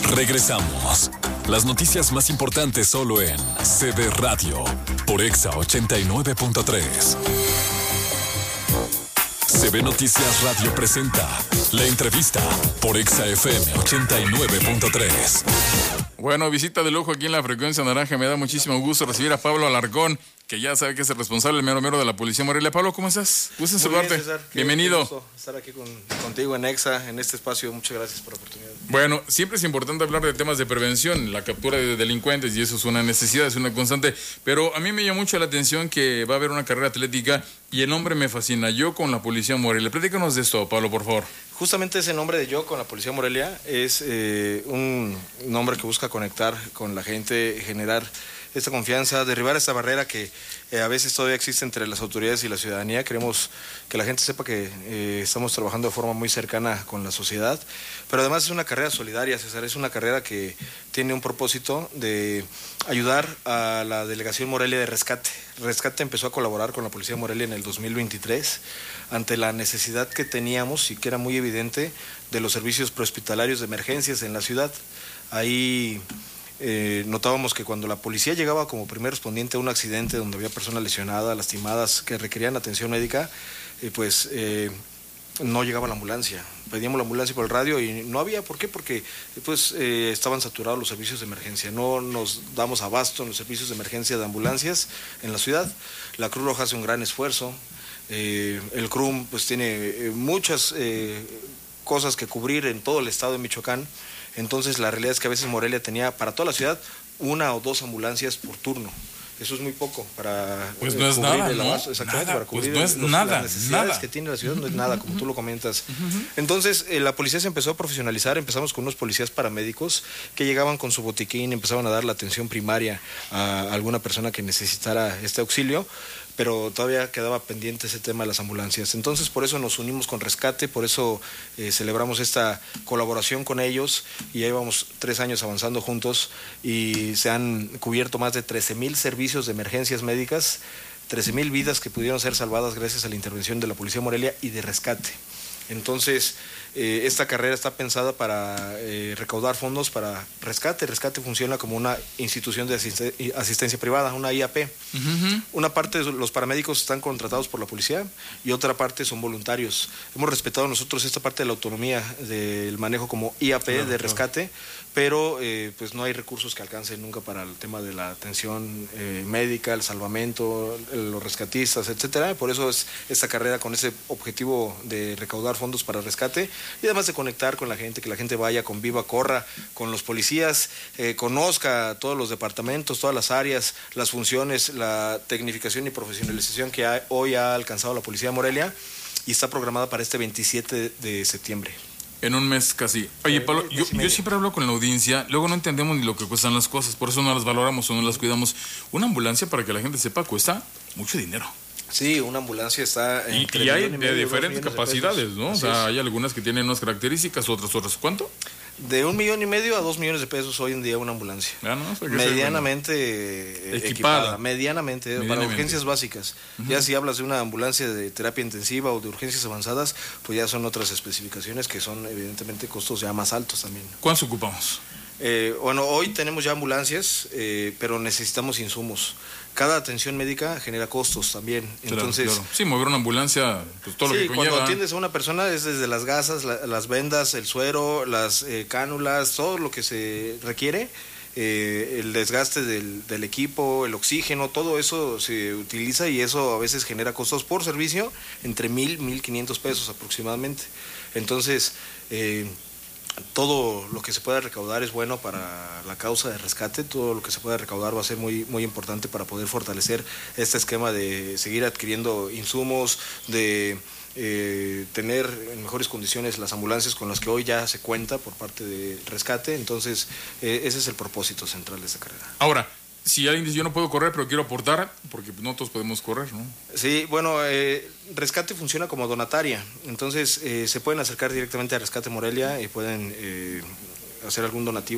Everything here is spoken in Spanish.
Regresamos. Las noticias más importantes solo en CB Radio, por Exa 89.3. CB Noticias Radio presenta la entrevista por Exa FM 89.3. Bueno, visita de lujo aquí en la frecuencia naranja. Me da muchísimo gusto recibir a Pablo Alarcón, que ya sabe que es el responsable, el mero mero de la Policía Morelia. Pablo, ¿cómo estás? Gusto en saludarte. César, bienvenido. Qué gusto estar aquí contigo en EXA, en este espacio. Muchas gracias por la oportunidad. Bueno, siempre es importante hablar de temas de prevención, la captura de delincuentes, y eso es una necesidad, es una constante. Pero a mí me llama mucho la atención que va a haber una carrera atlética y el nombre me fascina. Yo con la Policía Morelia. Platícanos de esto, Pablo, por favor. Justamente ese nombre de Yo con la Policía Morelia es un nombre que busca conectar con la gente, generar esta confianza, derribar esta barrera que a veces todavía existe entre las autoridades y la ciudadanía. Queremos que la gente sepa que estamos trabajando de forma muy cercana con la sociedad, pero además es una carrera solidaria, César, es una carrera que tiene un propósito de ayudar a la Delegación Morelia de Rescate. Rescate empezó a colaborar con la Policía Morelia en el 2023 ante la necesidad que teníamos y que era muy evidente de los servicios prehospitalarios de emergencias en la ciudad. Ahí notábamos que cuando la policía llegaba como primer respondiente a un accidente donde había personas lesionadas, lastimadas, que requerían atención médica, no llegaba la ambulancia. Pedíamos la ambulancia por el radio y no había. ¿Por qué? Porque estaban saturados los servicios de emergencia. No nos damos abasto en los servicios de emergencia de ambulancias en la ciudad. La Cruz Roja hace un gran esfuerzo. El CRUM pues tiene muchas cosas que cubrir en todo el estado de Michoacán. Entonces la realidad es que a veces Morelia tenía para toda la ciudad 1 o 2 ambulancias por turno. Eso es muy poco para pues no es cubrir nada, el abasto, ¿no? exactamente, Nada, para cubrir pues no es nada, las necesidades nada que tiene la ciudad, no es nada, como tú lo comentas. Entonces la policía se empezó a profesionalizar, empezamos con unos policías paramédicos que llegaban con su botiquín, empezaban a dar la atención primaria a alguna persona que necesitara este auxilio, pero todavía quedaba pendiente ese tema de las ambulancias. Entonces, por eso nos unimos con Rescate, por eso celebramos esta colaboración con ellos, y ya llevamos 3 años avanzando juntos y se han cubierto más de 13,000 servicios de emergencias médicas, 13,000 vidas que pudieron ser salvadas gracias a la intervención de la Policía Morelia y de Rescate. Entonces, esta carrera está pensada para recaudar fondos para Rescate. Rescate funciona como una institución de asistencia privada, una IAP. Una parte de los paramédicos están contratados por la policía y otra parte son voluntarios. Hemos respetado nosotros esta parte de la autonomía del manejo como IAP de Rescate, pero pues no hay recursos que alcancen nunca para el tema de la atención médica, el salvamento, los rescatistas, etcétera. Por eso es esta carrera con ese objetivo de recaudar fondos para Rescate y además de conectar con la gente, que la gente vaya, conviva, corra con los policías, conozca todos los departamentos, todas las áreas, las funciones, la tecnificación y profesionalización que hoy ha alcanzado la Policía de Morelia y está programada para este 27 de septiembre. En un mes casi. Oye, Pablo, yo siempre hablo con la audiencia, luego no entendemos ni lo que cuestan las cosas, por eso no las valoramos o no las cuidamos. Una ambulancia, para que la gente sepa, cuesta mucho dinero. Sí, una ambulancia está y hay de diferentes capacidades, ¿no? O sea, hay algunas que tienen unas características, otras. ¿Cuánto? De 1,5 millones a 2 millones de pesos hoy en día una ambulancia. ¿No? O sea, medianamente equipada, medianamente para urgencias básicas. Ya si hablas de una ambulancia de terapia intensiva o de urgencias avanzadas, pues ya son otras especificaciones que son evidentemente costos ya más altos también. ¿Cuántos ocupamos? Bueno, hoy tenemos ya ambulancias, pero necesitamos insumos. Cada atención médica genera costos también. Entonces, claro. Sí, mover una ambulancia, pues todo lo que conlleva. Cuando atiendes a una persona es desde las gasas, las vendas, el suero, las cánulas, todo lo que se requiere, el desgaste del equipo, el oxígeno, todo eso se utiliza y eso a veces genera costos por servicio entre 1,000 y 1,500 pesos aproximadamente. Entonces, todo lo que se pueda recaudar es bueno para la causa de Rescate, todo lo que se pueda recaudar va a ser muy, muy importante para poder fortalecer este esquema de seguir adquiriendo insumos, de tener en mejores condiciones las ambulancias con las que hoy ya se cuenta por parte de Rescate. Entonces, ese es el propósito central de esta carrera. Ahora, si alguien dice yo no puedo correr pero quiero aportar, porque no todos podemos correr, ¿no? Sí, bueno, Rescate funciona como donataria, entonces se pueden acercar directamente a Rescate Morelia y pueden hacer algún donativo